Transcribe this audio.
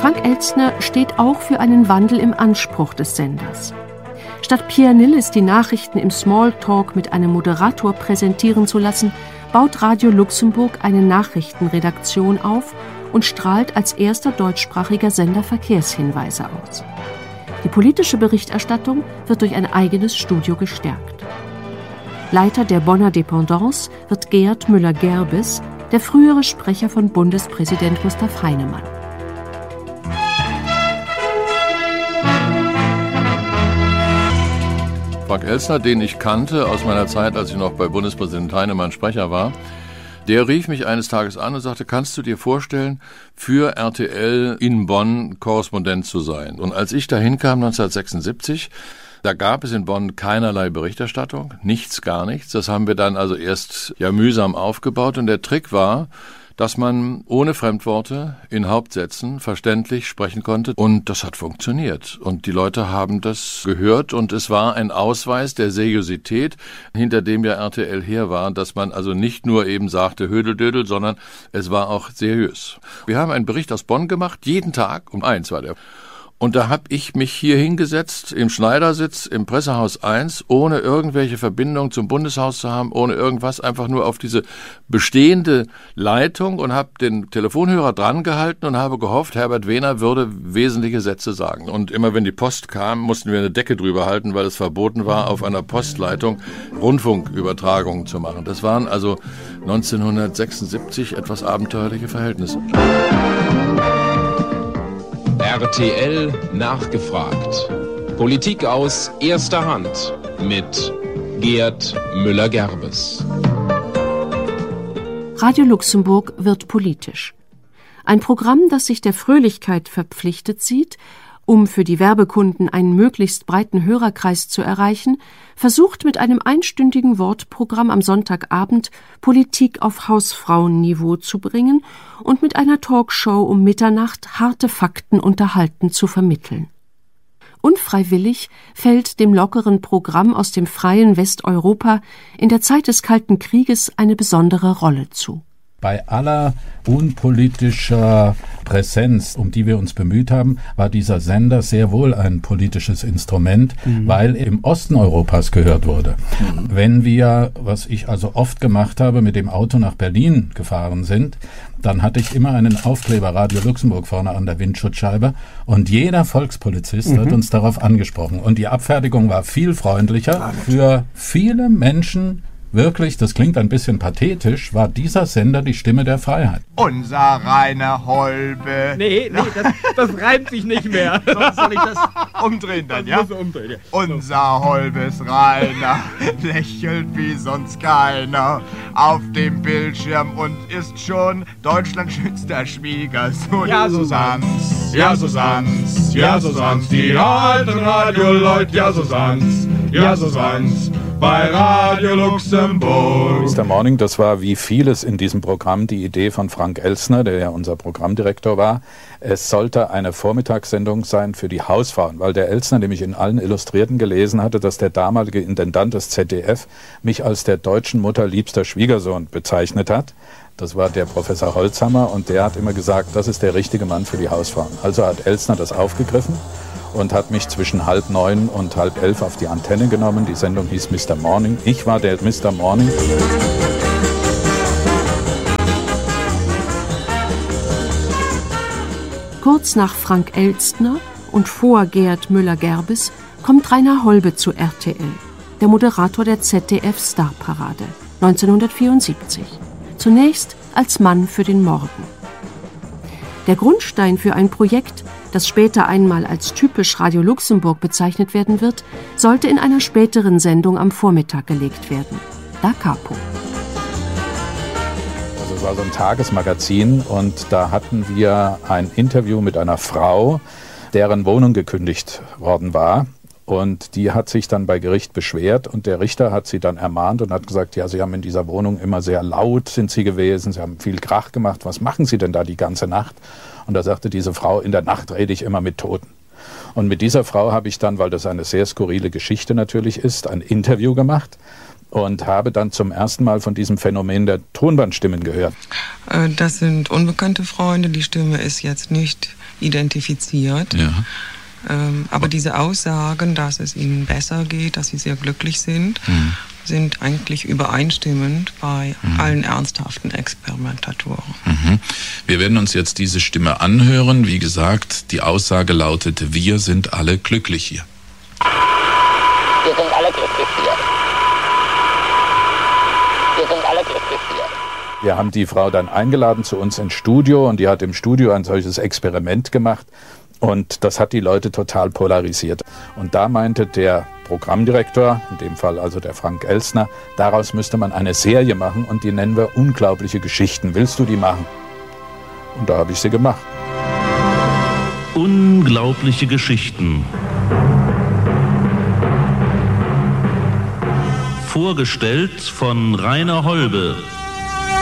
Frank Elstner steht auch für einen Wandel im Anspruch des Senders. Statt Pierre Nilles die Nachrichten im Smalltalk mit einem Moderator präsentieren zu lassen, baut Radio Luxemburg eine Nachrichtenredaktion auf und strahlt als erster deutschsprachiger Sender Verkehrshinweise aus. Die politische Berichterstattung wird durch ein eigenes Studio gestärkt. Leiter der Bonner Dependance wird Gerd Müller-Gerbes, der frühere Sprecher von Bundespräsident Gustav Heinemann. Frank Elstner, den ich kannte aus meiner Zeit, als ich noch bei Bundespräsident Heinemann Sprecher war, der rief mich eines Tages an und sagte, kannst du dir vorstellen, für RTL in Bonn Korrespondent zu sein? Und als ich da hinkam 1976, da gab es in Bonn keinerlei Berichterstattung, nichts, gar nichts. Das haben wir dann also erst mühsam aufgebaut. Und der Trick war, dass man ohne Fremdworte in Hauptsätzen verständlich sprechen konnte. Und das hat funktioniert. Und die Leute haben das gehört. Und es war ein Ausweis der Seriosität, hinter dem ja RTL her war, dass man also nicht nur eben sagte Hödeldödel, sondern es war auch seriös. Wir haben einen Bericht aus Bonn gemacht, jeden Tag um 1 war der. Und da habe ich mich hier hingesetzt, im Schneidersitz, im Pressehaus 1, ohne irgendwelche Verbindung zum Bundeshaus zu haben, ohne irgendwas, einfach nur auf diese bestehende Leitung und habe den Telefonhörer dran gehalten und habe gehofft, Herbert Wehner würde wesentliche Sätze sagen. Und immer wenn die Post kam, mussten wir eine Decke drüber halten, weil es verboten war, auf einer Postleitung Rundfunkübertragungen zu machen. Das waren also 1976 etwas abenteuerliche Verhältnisse. RTL nachgefragt. Politik aus erster Hand mit Gerd Müller-Gerbes. Radio Luxemburg wird politisch. Ein Programm, das sich der Fröhlichkeit verpflichtet sieht, um für die Werbekunden einen möglichst breiten Hörerkreis zu erreichen, versucht mit einem einstündigen Wortprogramm am Sonntagabend Politik auf Hausfrauenniveau zu bringen und mit einer Talkshow um Mitternacht harte Fakten unterhalten zu vermitteln. Unfreiwillig fällt dem lockeren Programm aus dem freien Westeuropa in der Zeit des Kalten Krieges eine besondere Rolle zu. Bei aller unpolitischer Präsenz, um die wir uns bemüht haben, war dieser Sender sehr wohl ein politisches Instrument, weil er im Osten Europas gehört wurde. Wenn wir, was ich also oft gemacht habe, mit dem Auto nach Berlin gefahren sind, dann hatte ich immer einen Aufkleber Radio Luxemburg vorne an der Windschutzscheibe und jeder Volkspolizist hat uns darauf angesprochen. Und die Abfertigung war viel freundlicher. Für viele Menschen wirklich, das klingt ein bisschen pathetisch, war dieser Sender die Stimme der Freiheit. Unser Rainer Holbe. Nee, das reimt sich nicht mehr. Soll ich das umdrehen dann, ja? Umdrehen, ja? Unser Holbes Rainer lächelt wie sonst keiner auf dem Bildschirm und ist schon Deutschlands schönster Schwiegersohn. Ja, so sanft's, ja, so sanft's, ja, so sanft's, die alten Radioleute, ja, so sanft's, ja, so sanft's. Bei Radio Luxemburg. Mr. Morning, das war wie vieles in diesem Programm die Idee von Frank Elstner, der ja unser Programmdirektor war. Es sollte eine Vormittagssendung sein für die Hausfrauen, weil der Elstner nämlich in allen Illustrierten gelesen hatte, dass der damalige Intendant des ZDF mich als der deutschen Mutter liebster Schwiegersohn bezeichnet hat. Das war der Professor Holzhammer und der hat immer gesagt, das ist der richtige Mann für die Hausfrauen. Also hat Elstner das aufgegriffen und hat mich zwischen 8:30 und 10:30 auf die Antenne genommen. Die Sendung hieß Mr. Morning. Ich war der Mr. Morning. Kurz nach Frank Elstner und vor Gerd Müller-Gerbes kommt Rainer Holbe zu RTL, der Moderator der ZDF-Starparade, 1974. Zunächst als Mann für den Morgen. Der Grundstein für ein Projekt, das später einmal als typisch Radio Luxemburg bezeichnet werden wird, sollte in einer späteren Sendung am Vormittag gelegt werden. Da Capo. Also es war so ein Tagesmagazin und da hatten wir ein Interview mit einer Frau, deren Wohnung gekündigt worden war. Und die hat sich dann bei Gericht beschwert und der Richter hat sie dann ermahnt und hat gesagt, ja, Sie haben in dieser Wohnung immer sehr laut sind Sie gewesen, Sie haben viel Krach gemacht, was machen Sie denn da die ganze Nacht? Und da sagte diese Frau, in der Nacht rede ich immer mit Toten. Und mit dieser Frau habe ich dann, weil das eine sehr skurrile Geschichte natürlich ist, ein Interview gemacht. und habe dann zum ersten Mal von diesem Phänomen der Tonbandstimmen gehört. Das sind unbekannte Freunde, die Stimme ist jetzt nicht identifiziert. Ja. Aber diese Aussagen, dass es ihnen besser geht, dass sie sehr glücklich sind, sind eigentlich übereinstimmend bei allen ernsthaften Experimentatoren. Wir werden uns jetzt diese Stimme anhören. Wie gesagt, die Aussage lautete, wir sind alle glücklich hier. Wir sind alle glücklich hier. Wir sind alle glücklich hier. Wir haben die Frau dann eingeladen zu uns ins Studio und die hat im Studio ein solches Experiment gemacht und das hat die Leute total polarisiert. Und da meinte der Programmdirektor, in dem Fall also der Frank Elstner, daraus müsste man eine Serie machen und die nennen wir Unglaubliche Geschichten. Willst du die machen? Und da habe ich sie gemacht. Unglaubliche Geschichten. Vorgestellt von Rainer Holbe.